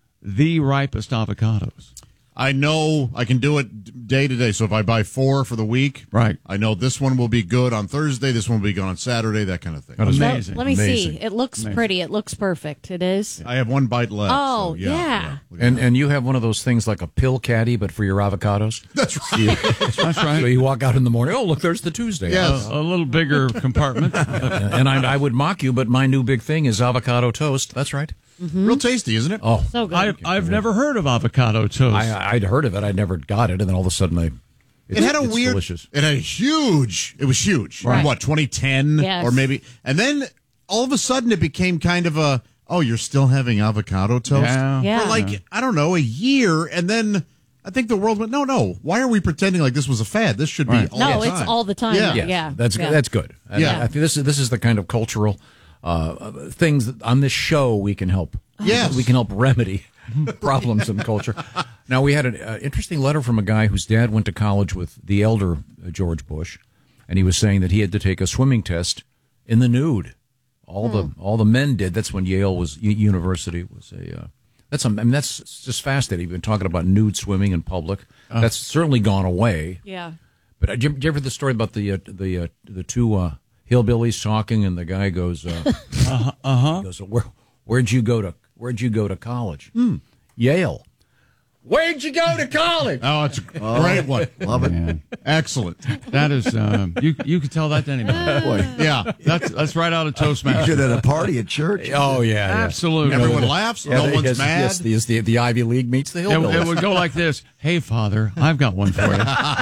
S7: the ripest avocados.
S10: I know I can do it day to day. So if I buy four for the week,
S7: right,
S10: I know this one will be good on Thursday, this one will be good on Saturday, that kind of thing.
S7: Amazing.
S8: Let me
S10: Amazing.
S8: see. It looks
S10: Amazing.
S8: pretty. It looks perfect. It is.
S10: I have one bite left.
S8: Oh,
S10: so yeah.
S8: yeah.
S9: And and you have one of those things like a pill caddy, but for your avocados.
S10: That's right.
S7: That's right.
S9: So you walk out in the morning. Oh, look, there's the Tuesday.
S10: Yes.
S7: A, a little bigger compartment.
S9: and I, I would mock you, but my new big thing is avocado toast. That's right.
S8: Mm-hmm.
S10: Real tasty, isn't it?
S9: Oh,
S8: So good.
S7: I, I've never heard of avocado toast.
S9: I, I'd heard of it. I never got it, and then all of a sudden, I. It's,
S10: It had a
S9: it's
S10: weird.
S9: Delicious.
S10: It had a huge. It was huge.
S8: Right.
S10: What, twenty ten
S8: Yes.
S10: or maybe? And then all of a sudden, it became kind of a. Oh, you're still having avocado toast?
S7: Yeah.
S8: Yeah.
S10: For like I don't know, a year, and then I think the world went. No, no. Why are we pretending like this was a fad? This should be
S7: Right.
S10: all
S8: no,
S10: the time.
S8: it's all the time.
S10: Yeah.
S8: Yeah.
S9: Yes, that's
S8: yeah.
S9: that's good. And
S10: Yeah.
S9: I, I think this is this is the kind of cultural uh, things that on this show we can help.
S10: Yes.
S9: we can help remedy problems in culture. Now we had an uh, interesting letter from a guy whose dad went to college with the elder uh, George Bush, and he was saying that he had to take a swimming test in the nude. All the all the men did. That's when Yale was U- University was a. Uh, that's I mean that's just fascinating. We've been talking about nude swimming in public.
S7: Uh.
S9: That's certainly gone away.
S8: Yeah.
S9: But uh, did you, did you ever hear the story about the uh, the uh, the two uh, hillbillies talking, and the guy goes, uh,
S7: uh-huh. uh-huh.
S9: he goes, Where, "Where'd you go to Where'd you go to college?" Hmm. Yale. Where'd you go to college?
S10: Oh, it's a great one.
S21: Love it.
S7: Man.
S10: Excellent.
S7: That is, um, you you could tell that to anybody.
S21: Boy.
S10: Yeah.
S7: That's that's right out of
S21: You
S7: Toastmasters.
S21: should at a party at church.
S9: Oh yeah, yeah.
S7: Absolutely.
S10: Everyone laughs.
S9: Yeah,
S10: no
S9: they-
S10: one's
S9: yes,
S10: mad.
S9: Yes, the, the the Ivy League meets the
S7: It,
S9: hillbillies.
S7: it would go like this. Hey, Father, I've got one for you.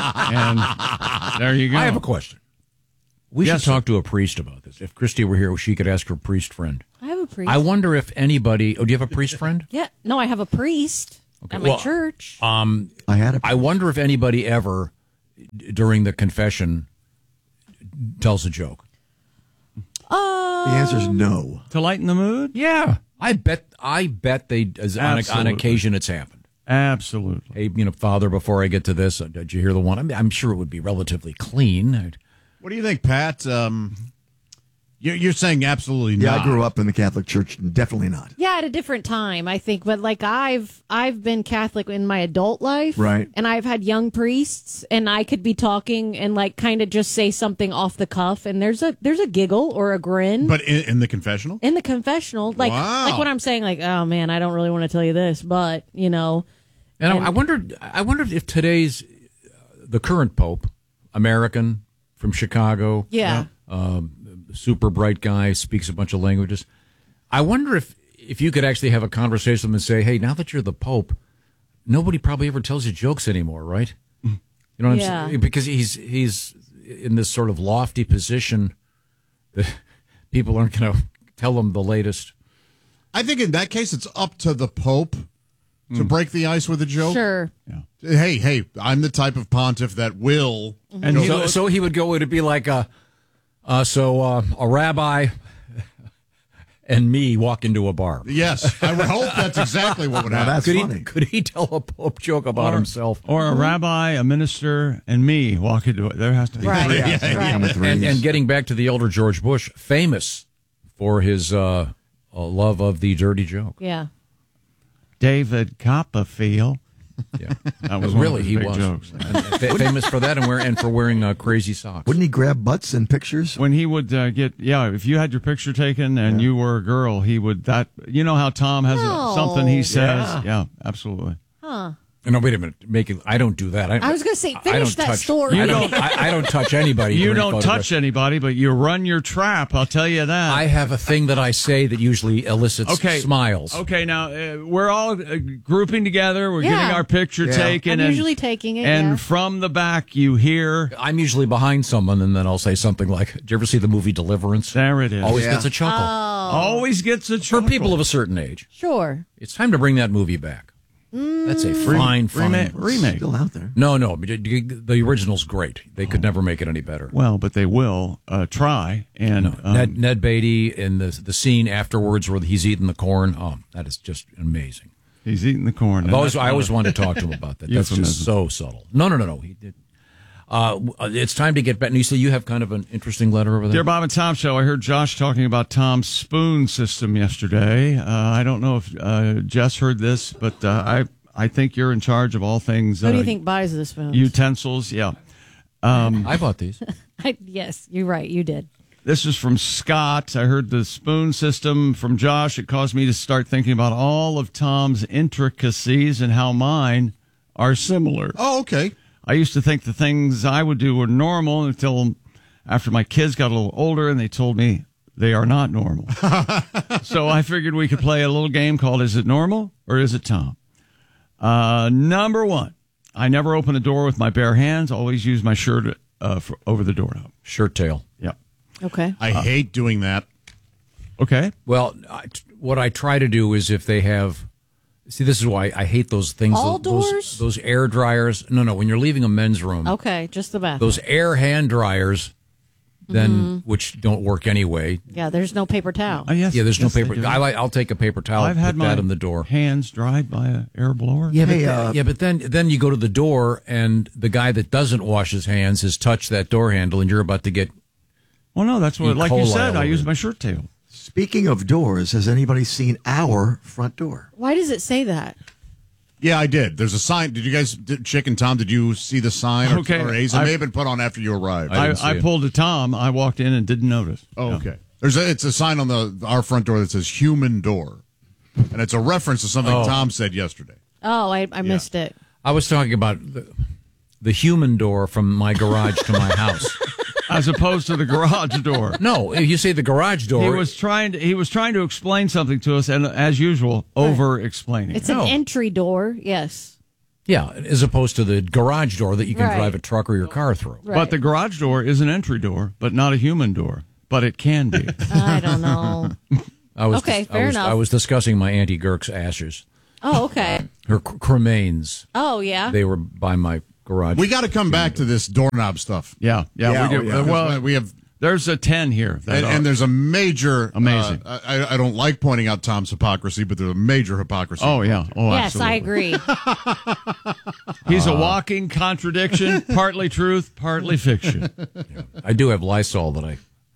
S7: And there you go.
S9: I have a question. We
S7: Yes,
S9: should talk to a priest about this. If Christy were here, she could ask her priest friend.
S8: I have a priest.
S9: I wonder if anybody. Oh, do you have a priest friend?
S8: Yeah. No, I have a priest at my
S9: well,
S8: church.
S9: Um,
S21: I had a.
S9: I wonder if anybody ever, d- during the confession, tells a joke.
S8: Uh,
S21: The answer is no.
S7: To lighten the mood?
S9: Yeah, I bet. I bet they. As on, a, on
S7: Absolutely.
S9: occasion, it's happened.
S7: Absolutely.
S9: Hey, you know, Father. Before I get to this, uh, did you hear the one? I mean, I'm sure it would be relatively clean. I'd,
S10: What do you think, Pat? Um, You're, you're saying absolutely
S21: Yeah,
S10: not.
S21: I grew up in the Catholic Church. Definitely not.
S8: Yeah, at a different time, I think. But like I've I've been Catholic in my adult life,
S21: Right.
S8: And I've had young priests, and I could be talking and like kind of just say something off the cuff, and there's a there's a giggle or a grin.
S10: But in, in the confessional?
S8: In the confessional, like
S10: Wow.
S8: like when I'm saying like, oh man, I don't really want to tell you this, but you know.
S9: And, I, I wondered, I wondered if today's the current Pope, American from Chicago,
S8: Yeah.
S9: um, super bright guy, speaks a bunch of languages. I wonder if if you could actually have a conversation with him and say, "Hey, now that you're the Pope, nobody probably ever tells you jokes anymore, right?" You know what
S8: Yeah.
S9: I'm saying? Because he's he's in this sort of lofty position that people aren't going to tell him the latest.
S10: I think in that case, it's up to the Pope to break the ice with a joke.
S8: Sure.
S10: Hey, hey, I'm the type of pontiff that will.
S9: And
S10: go-
S9: so, so he would go, it'd be like, a, uh, so uh, a rabbi and me walk into a bar.
S10: Yes, I would hope that's exactly what would happen.
S9: could He, could he tell a Pope joke about
S7: Or-
S9: himself?
S7: Or a rabbi, a minister, and me walk into it. There has to be
S8: Right.
S7: three.
S8: Yeah, right.
S9: And, and getting back to the elder George Bush, famous for his uh, uh, love of the dirty joke.
S8: Yeah.
S7: David Copperfield.
S9: Yeah,
S7: That was one
S9: really
S7: of his
S9: he
S7: big
S9: was
S7: jokes.
S9: And fa- famous for that, and wear and for wearing uh, crazy socks.
S21: Wouldn't he grab butts in pictures?
S7: When he would uh, get, yeah, if you had your picture taken and you were a girl, he would, that, you know how Tom has a,
S8: No.
S7: something he says?
S21: Yeah.
S7: Yeah, absolutely.
S8: Huh.
S9: No, wait a minute. Make it. I don't do that.
S8: I was gonna say,
S9: I
S8: finish
S9: don't
S8: that
S9: touch,
S8: story.
S9: I
S7: You
S9: don't.
S7: don't-
S9: I, I don't touch anybody.
S7: You
S9: during
S7: don't
S9: photographs.
S7: touch anybody, but you run your trap. I'll tell you that.
S9: I have a thing that I say that usually elicits
S7: Okay.
S9: smiles.
S7: Okay, now uh, we're all uh, grouping together. We're
S8: Yeah.
S7: getting our picture
S21: Yeah.
S7: taken.
S8: I'm
S7: and,
S8: usually taking it,
S7: And
S8: yeah.
S7: from the back, you hear.
S9: I'm usually behind someone, and then I'll say something like, "Did you ever see the movie Deliverance?"
S7: There it is.
S9: Always
S21: Yeah.
S9: gets a chuckle.
S7: Always gets a
S9: For
S7: chuckle.
S9: people of a certain age,
S8: Sure.
S9: it's time to bring that movie back. That's a fine, fine
S7: remake. remake.
S21: Still out there.
S9: No, no, but the original's great. They could never make it any better.
S7: Well, but they will uh, try. And um,
S9: Ned, Ned Beatty in the the scene afterwards where he's eating the corn. Oh, that is just amazing.
S7: he's eating the corn.
S9: I've
S7: and
S9: always,
S7: that's
S9: I
S7: not
S9: always
S7: a-
S9: wanted to talk to him about that. That's
S7: Euphemism.
S9: just so subtle. No, no, no, no. He did. Uh, it's time to get back. And you say you have kind of an interesting letter over there.
S7: Dear Bob and Tom Show, I heard Josh talking about Tom's spoon system yesterday. Uh, I don't know if uh, Jess heard this, but uh, I I think you're in charge of all things.
S8: Who do
S7: uh,
S8: you think buys the spoons?
S7: Utensils, yeah. Um,
S9: I bought these.
S8: I, yes, you're right. You did.
S7: This is from Scott. I heard the spoon system from Josh. It caused me to start thinking about all of Tom's intricacies and how mine are similar.
S10: Oh, okay.
S7: I used to think the things I would do were normal until after my kids got a little older and they told me they are not normal. So I figured we could play a little game called Is It Normal or Is It Tom? Uh, number one, I never open a door with my bare hands. Always use my shirt uh, for, over the doorknob.
S9: Shirt tail.
S7: Yeah.
S8: Okay.
S10: I hate doing that.
S7: Okay.
S9: Well, I, what I try to do is if they have. See, this is why I hate those things.
S8: All
S9: those,
S8: doors?
S9: Those, those air dryers. No, no. When you're leaving a men's room,
S8: Okay, just the bathroom.
S9: those air hand dryers, then
S8: Mhm.
S9: which don't work anyway.
S8: Yeah, there's no paper towel.
S7: Oh, yes,
S9: yeah, there's
S7: yes,
S9: no
S7: they
S9: paper.
S7: do.
S9: I, like- I'll take a paper towel.
S7: I've had
S9: put
S7: my
S9: that in the door.
S7: hands dried by an air blower.
S9: Yeah, but
S21: Hey,
S9: then,
S21: uh,
S9: yeah, but then then you go to the door and the guy that doesn't wash his hands has touched that door handle, and you're about to get.
S7: Well, no, that's what,
S9: E.
S7: like you
S9: coli
S7: said,
S9: all
S7: I
S9: over
S7: use
S9: it.
S7: my shirt tail.
S21: Speaking of doors, has anybody seen our front door?
S8: Why does it say that?
S10: Yeah, I did. There's a sign. Did you guys, did, Chick and Tom, did you see the sign? Or,
S7: Okay,
S10: or A's? It
S7: I-
S10: may have been put on after you arrived.
S7: I, I, pulled a Tom. I walked in and didn't notice.
S10: Oh,
S7: Yeah.
S10: okay. There's a, it's a sign on the our front door that says "human door," and it's a reference to something
S9: Oh.
S10: Tom said yesterday.
S8: Oh, I, I missed it.
S9: I was talking about the, the human door from my garage to my house.
S7: As opposed to the garage door.
S9: No, you say the garage door.
S7: He was trying to he was trying to explain something to us, and as usual, over explaining.
S8: It's an entry door. Yes.
S9: Yeah, as opposed to the garage door that you can
S8: Right.
S9: drive a truck or your car through.
S7: But the garage door is an entry door, but not a human door. But it can be.
S8: I don't know.
S9: I was
S8: Okay,
S9: I
S8: fair
S9: was,
S8: enough.
S9: I was discussing my Auntie Girk's ashes,
S8: Oh, okay.
S9: her cr- cremains.
S8: Oh, yeah.
S9: They were by my garage.
S10: We got to come back to this doorknob stuff.
S7: Yeah, yeah,
S10: Yeah,
S7: we
S10: oh,
S7: do.
S10: yeah.
S7: Well,
S10: we have.
S7: There's a ten here. that
S10: And,
S7: are-
S10: and there's a major
S7: Amazing.
S10: uh, I, I don't like pointing out Tom's hypocrisy, but there's a major hypocrisy.
S7: Oh yeah. Oh,
S8: yes, I
S7: absolutely.
S8: agree.
S7: He's
S9: Uh,
S7: a walking contradiction, partly truth, partly fiction.
S9: I do have Lysol that I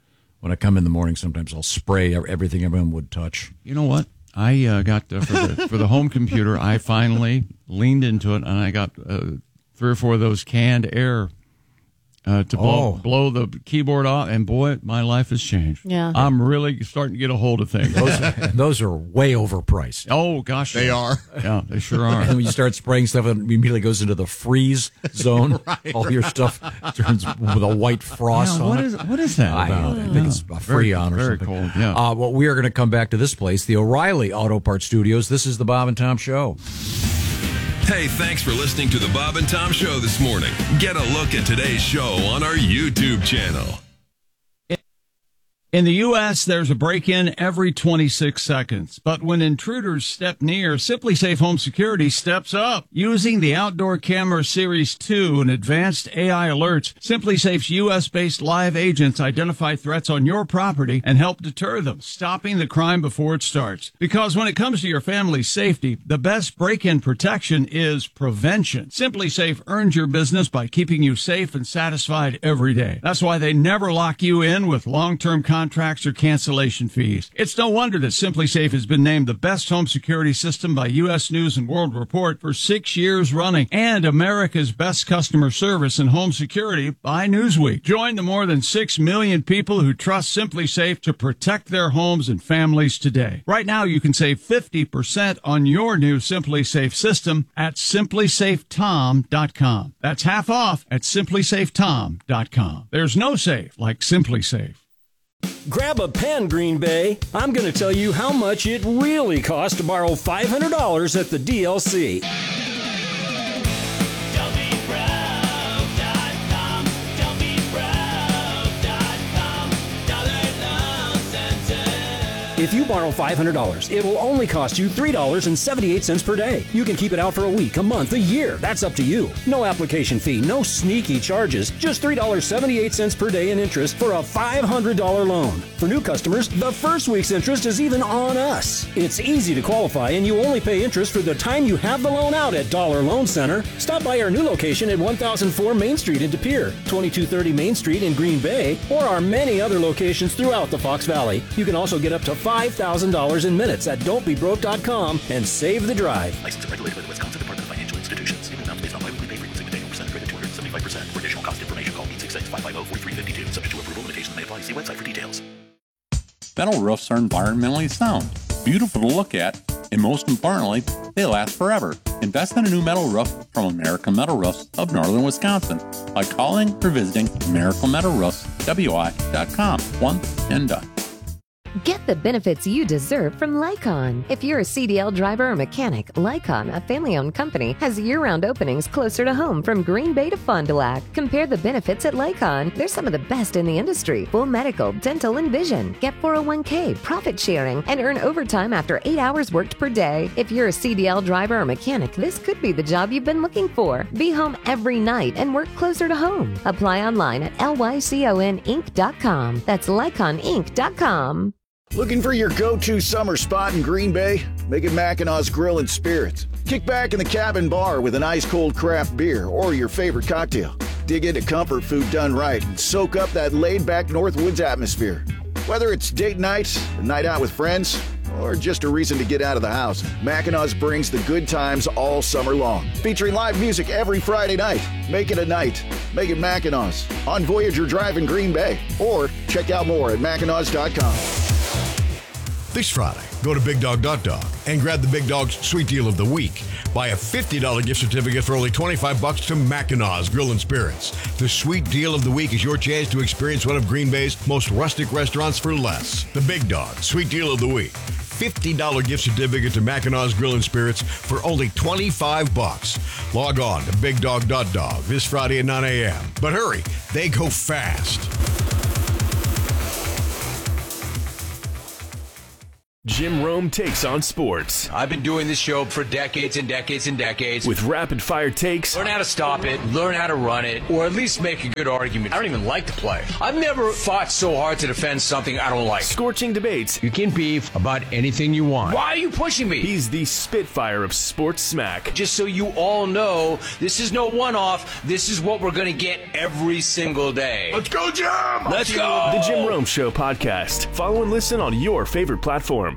S9: when I come in the morning, sometimes I'll spray everything everyone would touch.
S7: You know what? I uh, got uh, for the for the home computer. I finally leaned into it, and I got uh, three or four of those canned air uh, to blow,
S9: Oh.
S7: blow the keyboard off. And boy, my life has changed.
S8: Yeah.
S7: I'm really starting to get a hold of things.
S9: Those, those are way overpriced.
S7: Oh gosh,
S10: They
S7: yeah.
S10: are.
S7: Yeah, they sure are.
S9: And when you start spraying stuff, it immediately goes into the freeze zone.
S10: Right,
S9: All your stuff turns with a white frost
S7: Yeah,
S9: on
S7: what
S9: it.
S7: is what is that
S9: I,
S7: about?
S9: I think it's a
S7: Very-
S9: Freon or
S7: very
S9: something.
S7: cold, yeah.
S9: Uh, well, we are going to come back to this place, the O'Reilly Auto Parts Studios. This is the Bob and Tom Show.
S12: Hey, thanks for listening to the Bob and Tom Show this morning. Get a look at today's show on our YouTube channel.
S7: In the U S, there's a break-in every twenty-six seconds. But when intruders step near, SimpliSafe Home Security steps up. Using the Outdoor Camera Series two and advanced A I alerts, SimpliSafe's U S-based live agents identify threats on your property and help deter them, stopping the crime before it starts. Because when it comes to your family's safety, the best break-in protection is prevention. SimpliSafe earns your business by keeping you safe and satisfied every day. That's why they never lock you in with long-term contracts contracts or cancellation fees. It's no wonder that SimpliSafe has been named the best home security system by U S News and World Report for six years running and America's best customer service in home security by Newsweek. Join the more than six million people who trust SimpliSafe to protect their homes and families today. Right now, you can save fifty percent on your new SimpliSafe system at simply safe tom dot com. That's half off at simply safe tom dot com. There's no safe like SimpliSafe.
S1: Grab a pen, Green Bay. I'm going to tell you how much it really costs to borrow five hundred dollars at the D L C. If you borrow five hundred dollars, it will only cost you three dollars and seventy-eight cents per day. You can keep it out for a week, a month, a year. That's up to you. No application fee, no sneaky charges. Just three dollars and seventy-eight cents per day in interest for a five hundred dollars loan. For new customers, the first week's interest is even on us. It's easy to qualify, and you only pay interest for the time you have the loan out at Dollar Loan Center. Stop by our new location at one thousand four Main Street in De Pere, twenty-two thirty Main Street in Green Bay, or our many other locations throughout the Fox Valley. You can also get up to five thousand dollars in minutes at don't be broke dot com and save the drive.
S3: Licensed and regulated by the Wisconsin Department of Financial Institutions. Payment amounts based on biweekly pay frequency with annual percentage rate of two hundred seventy-five percent. For additional cost information, call eight six six, five five zero, four three five two. Subject to approval, limitations may apply. See website for details.
S15: Metal roofs are environmentally sound, beautiful to look at, and most importantly, they last forever. Invest in a new metal roof from American Metal Roofs of Northern Wisconsin by calling or visiting American Metal Roofs W I dot com. One and done.
S14: Get the benefits you deserve from Lycon. If you're a C D L driver or mechanic, Lycon, a family-owned company, has year-round openings closer to home from Green Bay to Fond du Lac. Compare the benefits at Lycon. They're some of the best in the industry. Full medical, dental, and vision. Get four oh one k, profit sharing, and earn overtime after eight hours worked per day. If you're a C D L driver or mechanic, this could be the job you've been looking for. Be home every night and work closer to home. Apply online at lycon inc dot com. That's lycon inc dot com.
S4: Looking for your go-to summer spot in Green Bay? Make it Mackinaw's Grill and Spirits. Kick back in the cabin bar with an ice-cold craft beer or your favorite cocktail. Dig into comfort food done right and soak up that laid-back Northwoods atmosphere. Whether it's date night, a night out with friends, or just a reason to get out of the house, Mackinaw's brings the good times all summer long. Featuring live music every Friday night. Make it a night. Make it Mackinaw's on Voyager Drive in Green Bay. Or check out more at mackinaws dot com.
S5: This Friday, go to big dog dot dog and grab the Big Dog's Sweet Deal of the Week. Buy a fifty dollars gift certificate for only twenty-five bucks to Mackinaw's Grill and Spirits. The Sweet Deal of the Week is your chance to experience one of Green Bay's most rustic restaurants for less. The Big Dog Sweet Deal of the Week. fifty dollars gift certificate to Mackinaw's Grill and Spirits for only twenty-five bucks. Log on to big dog dot dog this Friday at nine a.m. But hurry, they go fast.
S13: Jim Rome takes on sports.
S22: I've been doing this show for decades and decades and decades.
S13: With rapid-fire takes.
S22: Learn how to stop it, learn how to run it, or at least make a good argument. I don't even like to play. I've never fought so hard to defend something I don't like.
S13: Scorching debates.
S22: You can beef about anything you want. Why are you pushing me?
S13: He's the Spitfire of sports smack.
S22: Just so you all know, this is no one-off. This is what we're going to get every single day.
S13: Let's go, Jim!
S22: Let's go!
S13: The Jim Rome Show podcast. Follow and listen on your favorite platform.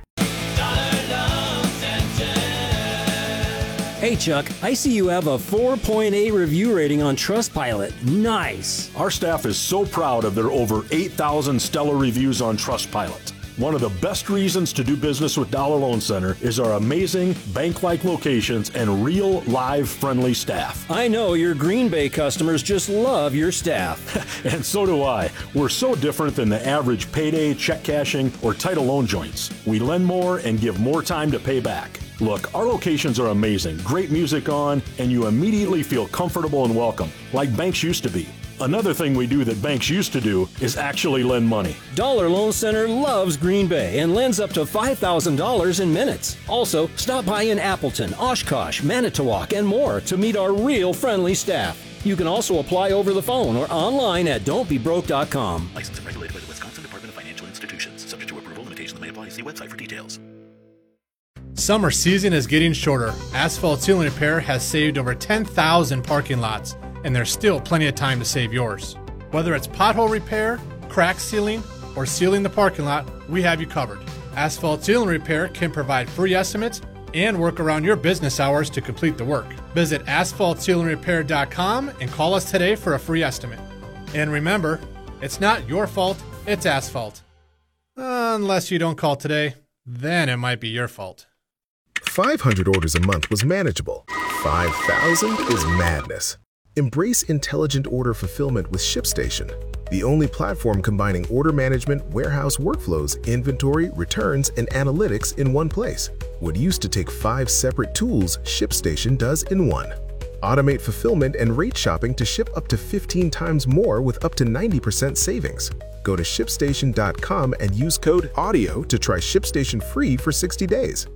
S1: Hey, Chuck, I see you have a four point eight review rating on Trustpilot. Nice.
S2: Our staff is so proud of their over eight thousand stellar reviews on Trustpilot. One of the best reasons to do business with Dollar Loan Center is our amazing bank-like locations and real, live, friendly staff.
S1: I know your Green Bay customers just love your staff.
S2: And so do I. We're so different than the average payday, check cashing, or title loan joints. We lend more and give more time to pay back. Look, our locations are amazing, great music on, and you immediately feel comfortable and welcome, like banks used to be. Another thing we do that banks used to do is actually lend money.
S1: Dollar Loan Center loves Green Bay and lends up to five thousand dollars in minutes. Also, stop by in Appleton, Oshkosh, Manitowoc, and more to meet our real friendly staff. You can also apply over the phone or online at don't be broke dot com.
S3: Licensed and regulated by the Wisconsin Department of Financial Institutions. Subject to approval, limitations may apply. See website for details.
S23: Summer season is getting shorter. Asphalt Sealing Repair has saved over ten thousand parking lots, and there's still plenty of time to save yours. Whether it's pothole repair, crack sealing, or sealing the parking lot, we have you covered. Asphalt Sealing Repair can provide free estimates and work around your business hours to complete the work. Visit asphalt sealing repair dot com and call us today for a free estimate. And remember, it's not your fault, it's asphalt. Unless you don't call today, then it might be your fault.
S24: five hundred orders a month was manageable. five thousand is madness. Embrace intelligent order fulfillment with ShipStation, the only platform combining order management, warehouse workflows, inventory, returns, and analytics in one place. What used to take five separate tools, ShipStation does in one. Automate fulfillment and rate shopping to ship up to fifteen times more with up to ninety percent savings. Go to ship station dot com and use code AUDIO to try ShipStation free for sixty days.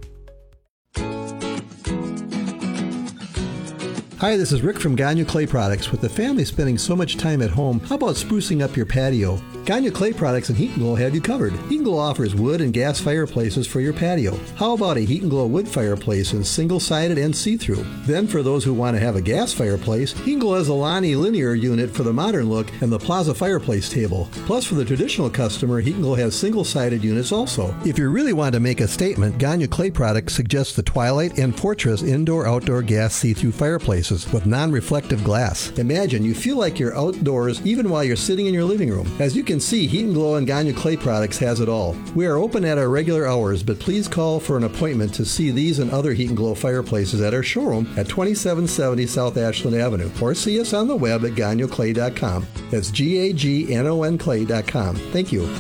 S25: Hi, this is Rick from Gagne Clay Products. With the family spending so much time at home, how about sprucing up your patio? Gagne Clay Products and Heat and Glow have you covered. Heat and Glow offers wood and gas fireplaces for your patio. How about a Heat and Glow wood fireplace in single-sided and see-through? Then for those who want to have a gas fireplace, Heat and Glow has a Lonnie linear unit for the modern look and the Plaza fireplace table. Plus for the traditional customer, Heat and Glow has single-sided units also. If you really want to make a statement, Gagne Clay Products suggests the Twilight and Fortress indoor-outdoor gas see-through fireplaces with non-reflective glass. Imagine you feel like you're outdoors even while you're sitting in your living room. As you can see, Heat and Glow and Gagne Clay Products has it all. We are open at our regular hours, but please call for an appointment to see these and other Heat and Glow fireplaces at our showroom at twenty-seven seventy South Ashland Avenue, or see us on the web at gagne clay dot com. That's G A G N O N clay dot com. Thank you.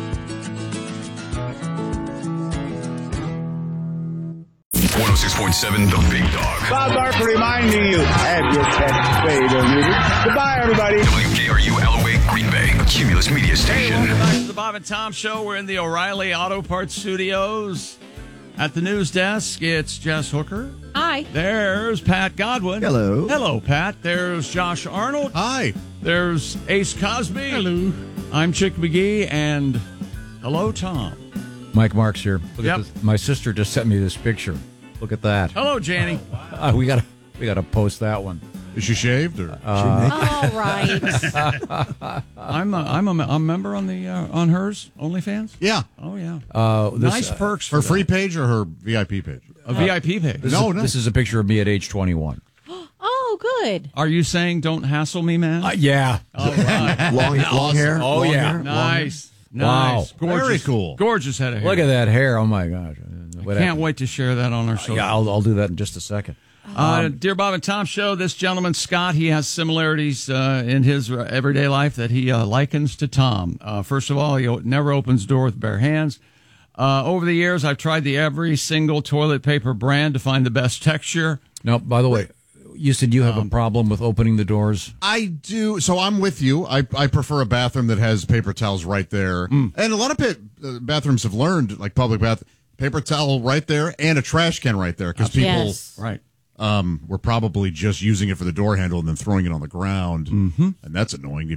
S6: one oh six point seven The Big Dog.
S26: Bob Barker reminding you, have your pet spayed or neutered. Goodbye, everybody.
S6: W K R U Allouay, Green Bay, a Cumulus media station.
S7: Hey, welcome back to the Bob and Tom Show. We're in the O'Reilly Auto Parts Studios. At the news desk, it's Jess Hooker.
S8: Hi.
S7: There's Pat Godwin.
S21: Hello.
S7: Hello, Pat. There's Josh Arnold.
S10: Hi.
S7: There's Ace Cosby. Hello. I'm Chick McGee, and hello, Tom.
S9: Mike Marks here. Look
S7: Yep.
S9: at this. My sister just sent me this picture. Look at that.
S7: Hello, Janny.
S9: Uh, we gotta we gotta post that one.
S10: Is she shaved or?
S8: All right.
S7: I'm a, I'm a, I'm a member on the uh, on hers OnlyFans.
S10: Yeah.
S7: Oh yeah.
S9: Uh, this,
S7: nice perks.
S10: Her
S7: for
S10: free
S7: that.
S10: page or her V I P page?
S7: A V I P page.
S9: This
S10: No,
S9: is,
S10: no.
S9: This is a picture of me at age twenty-one.
S8: Oh, good.
S7: Are you saying don't hassle me, man?
S9: Uh, yeah.
S7: All right.
S21: Long, long hair?
S9: Oh,
S21: long
S9: yeah.
S21: hair?
S7: Nice.
S9: Wow.
S7: Nice. Gorgeous.
S10: Very cool.
S7: Gorgeous head of hair.
S9: Look at that hair. Oh my gosh.
S7: I can't wait to share that on our show.
S9: Yeah, I'll, I'll do that in just a second.
S7: Uh,
S9: Um,
S7: dear Bob and Tom Show, this gentleman, Scott, he has similarities uh, in his uh, everyday life that he uh, likens to Tom. Uh, first of all, he o- never opens door with bare hands. Uh, over the years, I've tried the every single toilet paper brand to find the best texture.
S9: No, by the way, you said you have
S7: Um,
S9: a problem with opening the doors.
S10: I do. So I'm with you. I, I prefer a bathroom that has paper towels right there.
S7: Mm.
S10: And a lot of pit, uh, bathrooms have learned, like public bath, paper towel right there and a trash can right there because people
S8: Yes.
S7: Right.
S10: um, were probably just using it for the door handle and then throwing it on the ground.
S7: Mm-hmm.
S10: And that's annoying.